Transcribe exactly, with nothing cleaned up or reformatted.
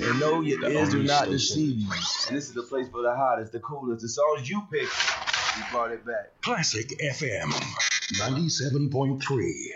And no, your The ears do only not station. deceive you. And this is the place for the hottest, the coolest, the songs you pick. We brought it back. Classic F M ninety-seven point three.